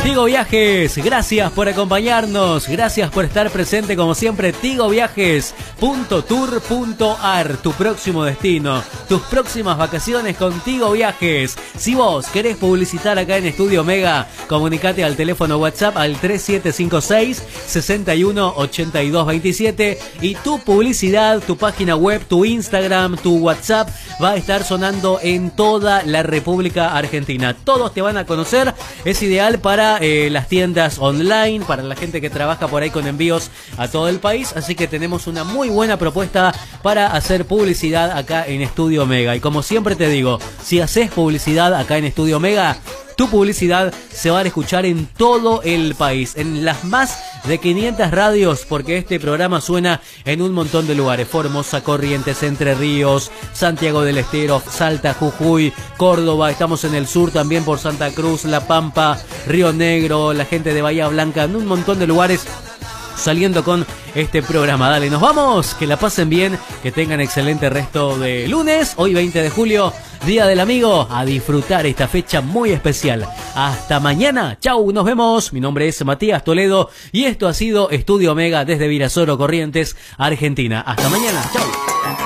Tigo Viajes, gracias por acompañarnos, gracias por estar presente como siempre. tigoviajes.tour.ar, tu próximo destino, tus próximas vacaciones con Tigo Viajes. Si vos querés publicitar acá en Estudio Mega, comunicate al teléfono WhatsApp al 3756 61 82 27 y tu publicidad, tu página web, tu Instagram, tu WhatsApp va a estar sonando en toda la República Argentina. Todos te van a conocer, es ideal para las tiendas online, para la gente que trabaja por ahí con envíos a todo el país, así que tenemos una muy buena propuesta para hacer publicidad acá en Estudio Mega. Y como siempre te digo, si haces publicidad acá en Estudio Mega, tu publicidad se va a escuchar en todo el país, en las más de 500 radios, porque este programa suena en un montón de lugares: Formosa, Corrientes, Entre Ríos, Santiago del Estero, Salta, Jujuy, Córdoba, estamos en el sur también por Santa Cruz, La Pampa, Río Negro, la gente de Bahía Blanca, en un montón de lugares saliendo con este programa. Dale, nos vamos, que la pasen bien, que tengan excelente resto de lunes, hoy 20 de julio, Día del Amigo, a disfrutar esta fecha muy especial. Hasta mañana, chau, nos vemos. Mi nombre es Matías Toledo y esto ha sido Estudio Mega desde Virasoro, Corrientes, Argentina. Hasta mañana, chau.